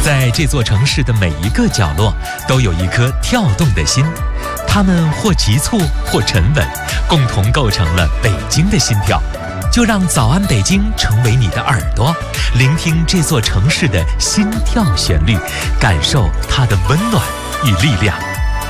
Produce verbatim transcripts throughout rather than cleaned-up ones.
在这座城市的每一个角落，都有一颗跳动的心，它们或急促，或沉稳，共同构成了北京的心跳。就让早安北京成为你的耳朵，聆听这座城市的心跳旋律，感受它的温暖与力量。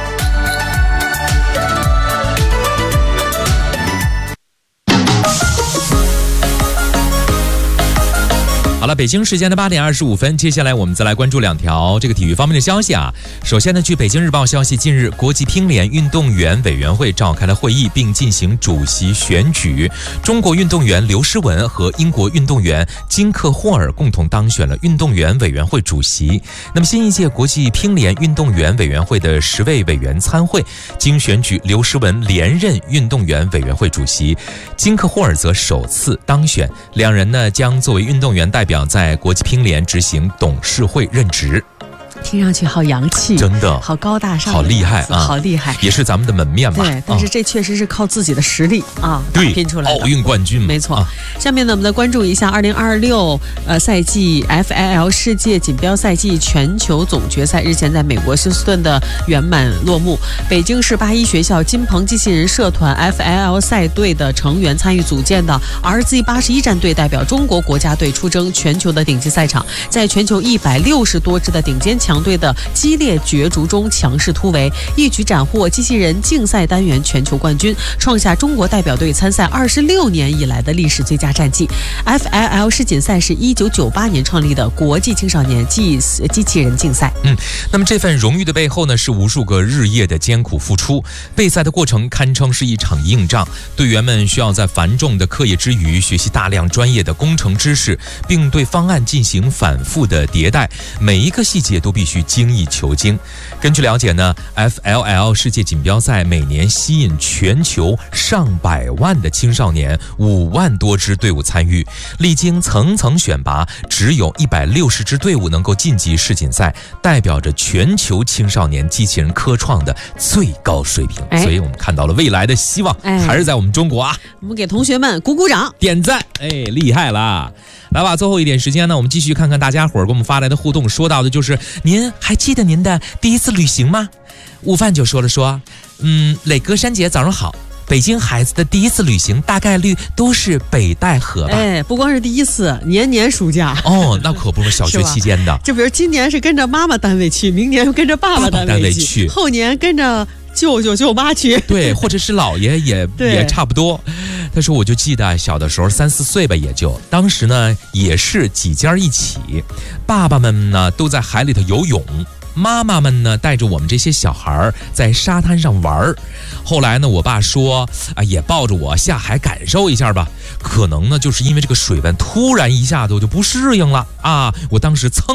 好了，北京时间的八点二十五分，接下来我们再来关注两条这个体育方面的消息啊。首先呢，据北京日报消息，近日国际乒联运动员委员会召开了会议，并进行主席选举。中国运动员刘诗雯和英国运动员金克霍尔共同当选了运动员委员会主席。那么新一届国际乒联运动员委员会的十位委员参会，经选举刘诗雯连任运动员委员会主席，金克霍尔则首次当选。两人呢将作为运动员代表在国际乒联执行董事会任职。 听上去好洋气， 真的好高大上， 好厉害啊， 好厉害， 也是咱们的门面嘛。 对，但是这确实是靠自己的实力啊， 对， 拼出来的奥运冠军嘛。 没错。 啊、 下面呢，我们再关注一下二零二六呃赛季 F I L 世界锦标赛季全球总决赛日前在美国休斯顿的圆满落幕。北京市八一学校金鹏机器人社团 F I L 赛队的成员参与组建的 R Z 八十一战队，代表中国国家队出征全球的顶级赛场，在全球一百六十多支的顶尖强队的激烈角逐中强势突围，一举斩获机器人竞赛单元全球冠军，创下中国代表队参赛二十六年以来的历史最佳战绩。F I L 世锦赛是一九九八年创立的国际青少年机机器人竞赛。 嗯，那么这份荣誉的背后呢，是无数个日夜的艰苦付出。备赛的过程堪称是一场硬仗，队员们需要在繁重的课业之余学习大量专业的工程知识，并对方案进行反复的迭代，每一个细节都必须精益求精。根据了解呢 F L L 世界锦标赛每年吸引全球上百万的青少年，五万多支队伍参与，历经层层选拔，只有一百六十支队伍能够晋级世锦赛，代表着全球青少年机器人科创的最高水平。 哎、 所以我们看到了未来的希望、哎、还是在我们中国啊。 我们给同学们鼓鼓掌点赞，哎，厉害啦。来吧，最后一点时间呢，我们继续看看大家伙儿给我们发来的互动，说到的就是您还记得您的第一次旅行吗？午饭就说了说，嗯，磊哥珊姐早上好，北京孩子的第一次旅行大概率都是北戴河吧？ 哎，不光是第一次，年年暑假。 哦，那可不是小学期间的。 就比如今年是跟着妈妈单位去，明年跟着爸爸单位 去, 单位去后年跟着舅舅舅妈去， 对，或者是姥爷也也差不多。他说我就记得小的时候三四岁吧，也就当时呢也是几家一起，爸爸们呢都在海里头游泳，妈妈们呢带着我们这些小孩在沙滩上玩。后来呢我爸说啊，也抱着我下海感受一下吧，可能呢就是因为这个水温突然一下子我就不适应了啊，我当时蹭